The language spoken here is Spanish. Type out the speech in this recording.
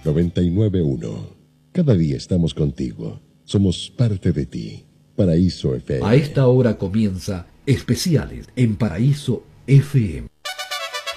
991. Cada día estamos contigo. Somos parte de ti. Paraíso FM. A esta hora comienza Especiales en Paraíso FM.